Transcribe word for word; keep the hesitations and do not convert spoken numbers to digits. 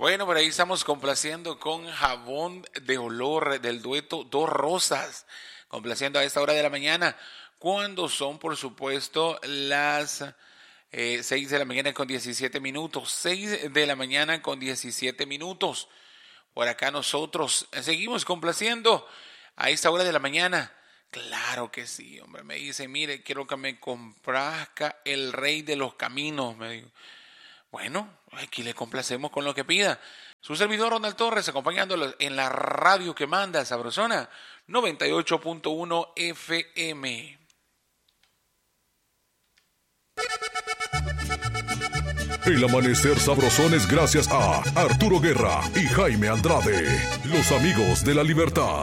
Bueno, por ahí estamos complaciendo con Jabón de Olor del dueto Dos Rosas, complaciendo a esta hora de la mañana, cuando son, por supuesto, las eh, seis de la mañana con diecisiete minutos, seis de la mañana con diecisiete minutos. Por acá nosotros seguimos complaciendo a esta hora de la mañana. Claro que sí, hombre. Me dice, mire, quiero que me complazca el rey de los caminos, me digo. Bueno, aquí le complacemos con lo que pida. Su servidor Ronald Torres, acompañándolo en la radio que manda, Sabrosona, noventa y ocho punto uno F M. El amanecer sabrosón es gracias a Arturo Guerra y Jaime Andrade, los amigos de la libertad.